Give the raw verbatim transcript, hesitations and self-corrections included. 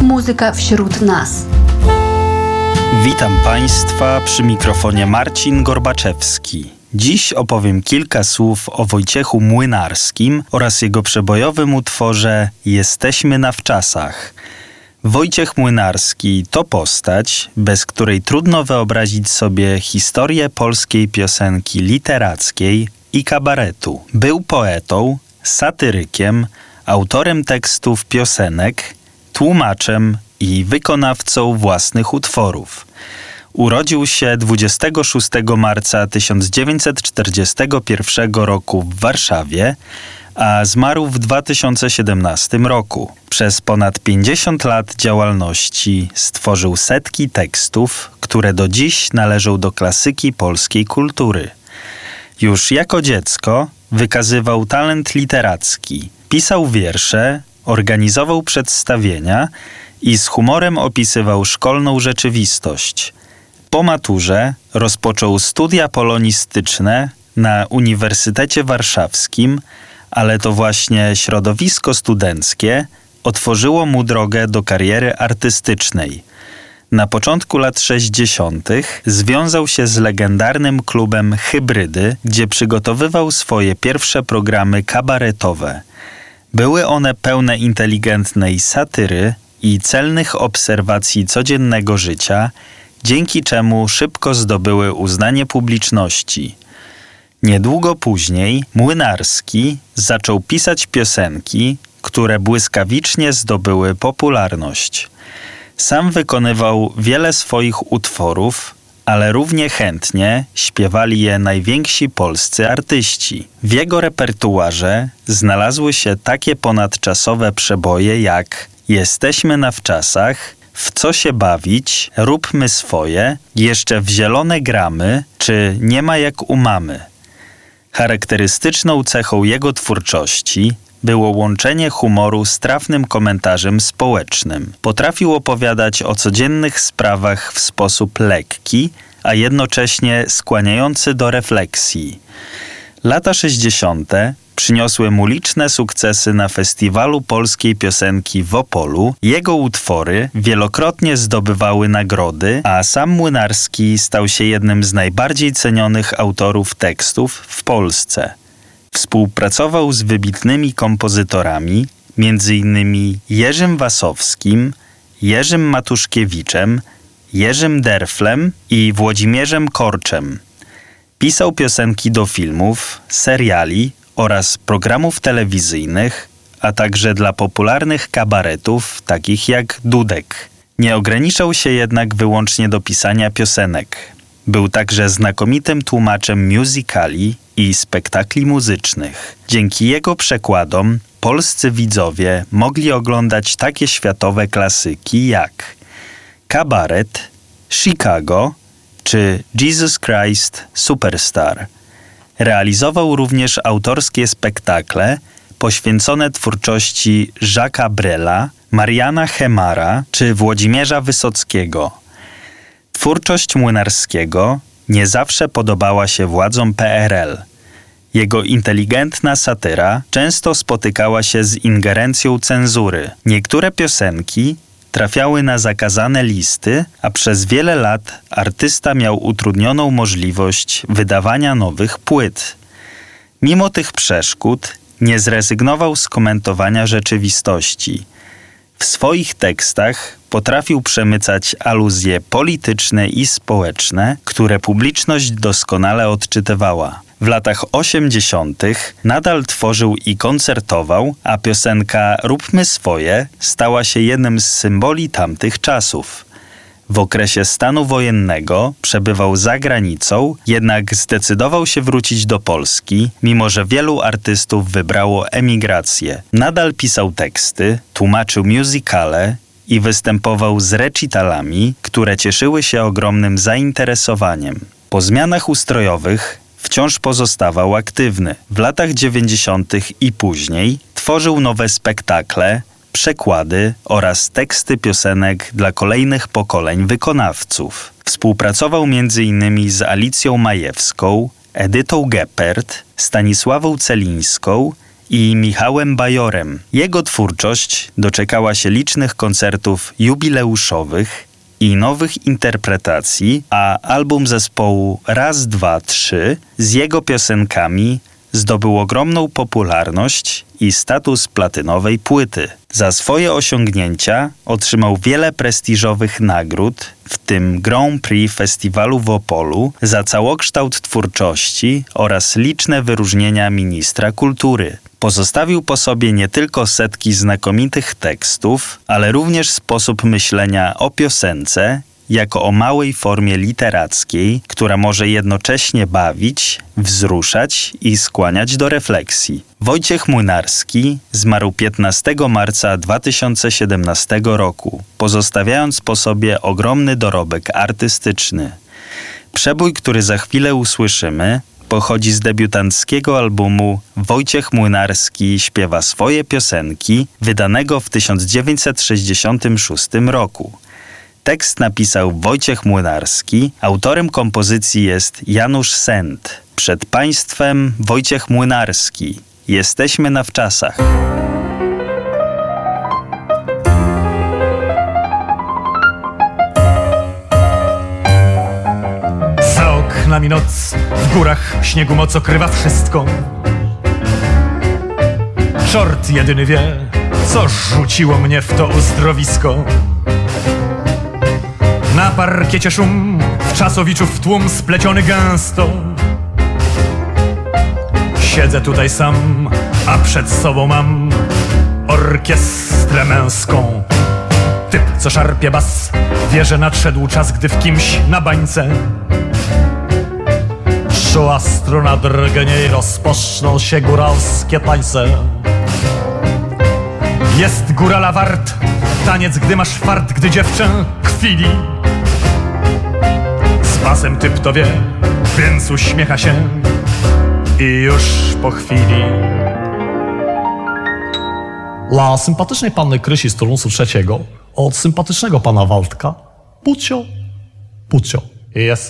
muzyka wśród nas. Witam Państwa, przy mikrofonie Marcin Gorbaczewski. Dziś opowiem kilka słów o Wojciechu Młynarskim oraz jego przebojowym utworze Jesteśmy na wczasach. Wojciech Młynarski to postać, bez której trudno wyobrazić sobie historię polskiej piosenki literackiej i kabaretu. Był poetą, satyrykiem, autorem tekstów piosenek, tłumaczem i wykonawcą własnych utworów. Urodził się dwudziestego szóstego marca tysiąc dziewięćset czterdziestego pierwszego roku w Warszawie, a zmarł w dwa tysiące siedemnastym roku. Przez ponad pięćdziesiąt lat działalności stworzył setki tekstów, które do dziś należą do klasyki polskiej kultury. Już jako dziecko wykazywał talent literacki. Pisał wiersze, organizował przedstawienia i z humorem opisywał szkolną rzeczywistość. Po maturze rozpoczął studia polonistyczne na Uniwersytecie Warszawskim, ale to właśnie środowisko studenckie otworzyło mu drogę do kariery artystycznej. Na początku lat sześćdziesiątych związał się z legendarnym klubem Hybrydy, gdzie przygotowywał swoje pierwsze programy kabaretowe. Były one pełne inteligentnej satyry i celnych obserwacji codziennego życia, dzięki czemu szybko zdobyły uznanie publiczności. Niedługo później Młynarski zaczął pisać piosenki, które błyskawicznie zdobyły popularność. Sam wykonywał wiele swoich utworów, ale równie chętnie śpiewali je najwięksi polscy artyści. W jego repertuarze znalazły się takie ponadczasowe przeboje jak Jesteśmy na wczasach, W co się bawić, Róbmy swoje, Jeszcze w zielone gramy, czy Nie ma jak u mamy. Charakterystyczną cechą jego twórczości było łączenie humoru z trafnym komentarzem społecznym. Potrafił opowiadać o codziennych sprawach w sposób lekki, a jednocześnie skłaniający do refleksji. Lata sześćdziesiąte przyniosły mu liczne sukcesy na Festiwalu Polskiej Piosenki w Opolu. Jego utwory wielokrotnie zdobywały nagrody, a sam Młynarski stał się jednym z najbardziej cenionych autorów tekstów w Polsce. Współpracował z wybitnymi kompozytorami, między innymi Jerzym Wasowskim, Jerzym Matuszkiewiczem, Jerzym Derflem i Włodzimierzem Korczem. Pisał piosenki do filmów, seriali oraz programów telewizyjnych, a także dla popularnych kabaretów takich jak Dudek. Nie ograniczał się jednak wyłącznie do pisania piosenek. Był także znakomitym tłumaczem musicali i spektakli muzycznych. Dzięki jego przekładom polscy widzowie mogli oglądać takie światowe klasyki jak Kabaret, Chicago czy Jesus Christ Superstar. Realizował również autorskie spektakle poświęcone twórczości Jacques'a Brela, Mariana Hemara czy Włodzimierza Wysockiego. Twórczość Młynarskiego nie zawsze podobała się władzom P R L. Jego inteligentna satyra często spotykała się z ingerencją cenzury. Niektóre piosenki trafiały na zakazane listy, a przez wiele lat artysta miał utrudnioną możliwość wydawania nowych płyt. Mimo tych przeszkód nie zrezygnował z komentowania rzeczywistości. W swoich tekstach potrafił przemycać aluzje polityczne i społeczne, które publiczność doskonale odczytywała. W latach osiemdziesiątych nadal tworzył i koncertował, a piosenka Róbmy swoje stała się jednym z symboli tamtych czasów. W okresie stanu wojennego przebywał za granicą, jednak zdecydował się wrócić do Polski, mimo że wielu artystów wybrało emigrację. Nadal pisał teksty, tłumaczył musicale i występował z recitalami, które cieszyły się ogromnym zainteresowaniem. Po zmianach ustrojowych wciąż pozostawał aktywny. W latach dziewięćdziesiątych i później tworzył nowe spektakle, przekłady oraz teksty piosenek dla kolejnych pokoleń wykonawców. Współpracował między innymi z Alicją Majewską, Edytą Geppert, Stanisławą Celińską i Michałem Bajorem. Jego twórczość doczekała się licznych koncertów jubileuszowych i nowych interpretacji, a album zespołu Raz, Dwa, Trzy z jego piosenkami zdobył ogromną popularność i status platynowej płyty. Za swoje osiągnięcia otrzymał wiele prestiżowych nagród, w tym Grand Prix Festiwalu w Opolu za całokształt twórczości oraz liczne wyróżnienia ministra kultury. Pozostawił po sobie nie tylko setki znakomitych tekstów, ale również sposób myślenia o piosence jako o małej formie literackiej, która może jednocześnie bawić, wzruszać i skłaniać do refleksji. Wojciech Młynarski zmarł piętnastego marca dwa tysiące siedemnastego roku, pozostawiając po sobie ogromny dorobek artystyczny. Przebój, który za chwilę usłyszymy, pochodzi z debiutanckiego albumu Wojciech Młynarski śpiewa swoje piosenki, wydanego w tysiąc dziewięćset sześćdziesiątym szóstym roku. Tekst napisał Wojciech Młynarski, autorem kompozycji jest Janusz Sent. Przed Państwem Wojciech Młynarski. Jesteśmy na wczasach. Za oknami noc, w górach śniegu moc okrywa wszystko. Czort jedyny wie, co rzuciło mnie w to uzdrowisko. Na parkiecie szum, w czasowiczów tłum spleciony gęsto. Siedzę tutaj sam, a przed sobą mam orkiestrę męską. Typ, co szarpie bas, wie, że nadszedł czas, gdy w kimś na bańce czuła struna drgnie i rozpoczną się góralskie tańce. Jest górala wart, taniec, gdy masz fart, gdy dziewczę kwili. Z basem typ to wie, więc uśmiecha się i już po chwili. Dla sympatycznej panny Krysi z turnusu trzeciego od sympatycznego pana Waldka Pucio, Pucio. Jest